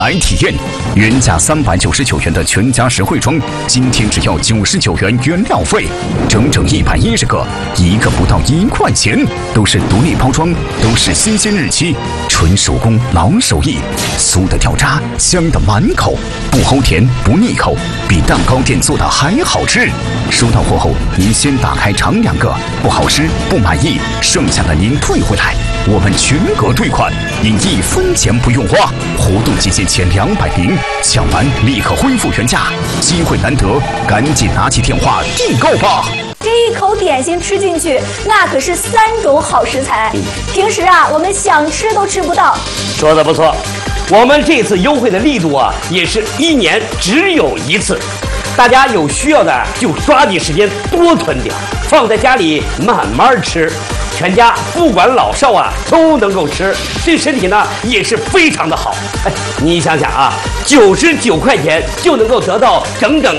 来体验，原价399元的全家实惠装，今天只要99元原料费，整整110个，一个不到1块钱，都是独立包装，都是新鲜日期，纯手工老手艺，酥的掉渣，香的满口，不齁甜不腻口，比蛋糕店做的还好吃。收到货后，您先打开尝2个，不好吃不满意，剩下的您退回来，我们全额退款，您1分钱不用花。活动期间前200名，抢完立刻恢复原价，机会难得，赶紧拿起电话订购吧！ 这一口点心吃进去，那可是3种好食材，平时我们想吃都吃不到。 说的不错，我们这次优惠的力度也是1年只有1次，大家有需要的就抓紧时间多囤点，放在家里慢慢吃。全家不管老少都能够吃，对身体呢也是非常的好。你想想99块钱就能够得到整整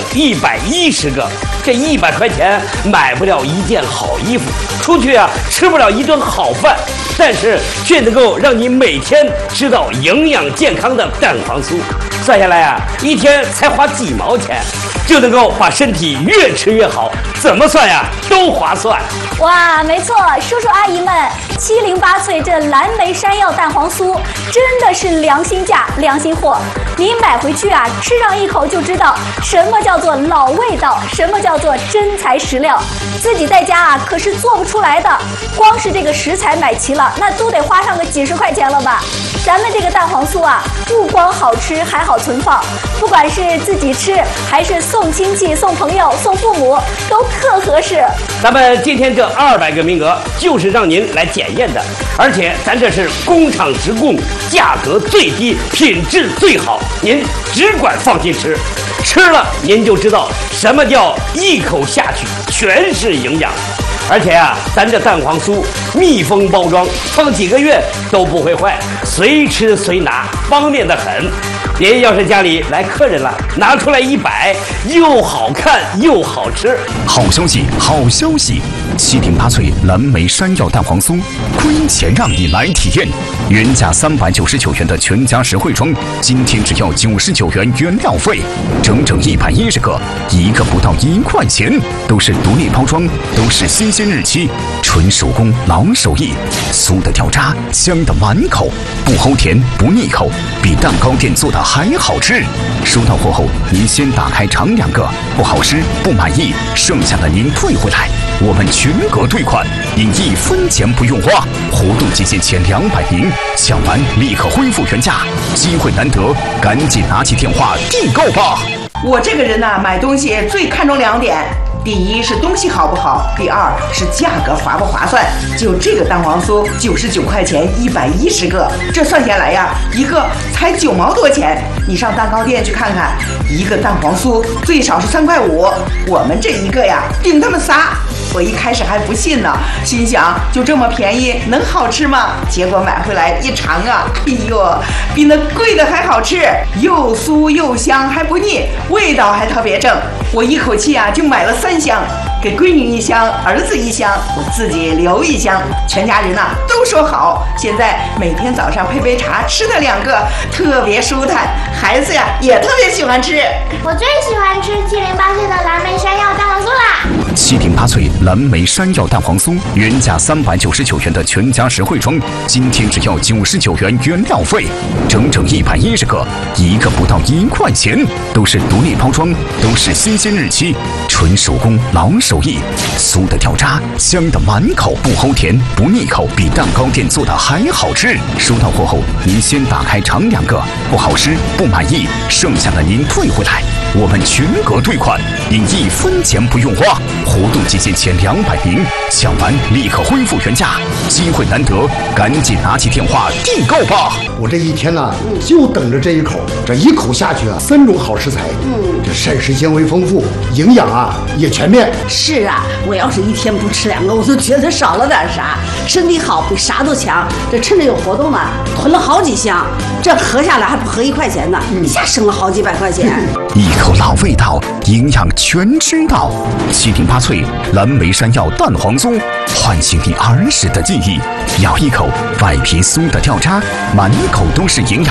110个，这100块钱买不了一件好衣服，出去吃不了一顿好饭，但是却能够让你每天吃到营养健康的蛋黄酥。算下来一天才花几毛钱，就能够把身体越吃越好，怎么算都划算。 哇，没错，叔叔阿姨们，708脆这蓝莓山药蛋黄酥真的是良心价、良心货。您买回去吃上一口就知道什么叫做老味道，什么叫做真材实料。自己在家可是做不出来的，光是这个食材买齐了，那都得花上个几十块钱了吧？咱们这个蛋黄酥不光好吃，还好存放，不管是自己吃还是送亲戚、送朋友、送父母，都特合适。 咱们今天这200个名额就是让您来检验的，而且咱这是工厂直供，价格最低，品质最好，您只管放心吃，吃了您就知道什么叫一口下去全是营养。而且咱这蛋黄酥密封包装，放几个月都不会坏，随吃随拿，方便得很。您要是家里来客人了，拿出来一摆，又好看又好吃。 好消息，好消息！708脆蓝莓山药蛋黄酥，亏钱让你来体验。原价399元的全家实惠装，今天只要99元原料费，整整110个，一个不到1块钱，都是独立包装，都是新鲜日期，纯手工老手艺，酥的掉渣，香的满口，不齁甜不腻口，比蛋糕店做的还好吃。收到货后，您先打开尝2个，不好吃不满意，剩下的您退回来，我们全额退款，您1分钱不用花。活动期间前200名，抢完立刻恢复原价，机会难得，赶紧拿起电话订购吧！ 我这个人买东西最看重2点。第一是东西好不好，第二是价格划不划算。就这个蛋黄酥99块钱110个，这算下来一个才9毛多钱。你上蛋糕店去看看，一个蛋黄酥最少是3块5，我们这一个顶他们仨。我一开始还不信呢，心想就这么便宜能好吃吗？结果买回来一尝哎呦，比那贵的还好吃，又酥又香还不腻，味道还特别正。我一口气就买了3箱，给闺女1箱，儿子1箱，我自己留1箱，全家人都说好。现在每天早上配杯茶，吃它2个，特别舒坦，孩子也特别喜欢吃。 我最喜欢吃708脆的蓝莓山药蛋黄酥啦 ！708脆蓝莓山药蛋黄酥，原价399元的全家实惠装，今天只要99元原料费，整整110个，一个不到1块钱，都是独立包装，都是新鲜日期，纯手工老手艺，酥的掉渣，香的满口，不齁甜不腻口，比蛋糕店做的还好吃。收到货后，您先打开尝2个，不好吃不满意，剩下的您退回来，我们全额退款，您1分钱不用花。活动期间前200名，抢完立刻恢复原价，机会难得，赶紧拿起电话订购吧！ 我这一天就等着这一口，这一口下去3种好食材，这膳食纤维丰富，营养也全面。 是我要是一天不吃2个，我都觉得少了点啥，身体好比啥都强。这趁着有活动囤了好几箱，这合下来还不合1块钱呢，一下省了好几百块钱。 一口老味道，营养全知道。708脆蓝莓山药蛋黄酥，唤醒你儿时的记忆。咬一口，外皮酥的掉渣，满口都是营养。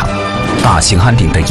大兴安岭的